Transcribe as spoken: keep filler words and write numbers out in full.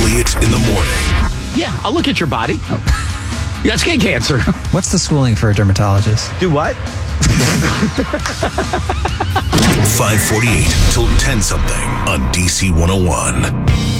Elliott in the morning. Yeah, I'll look at your body. You got skin cancer. What's the schooling for a dermatologist? Do what? five forty-eight till ten something on D C one oh one.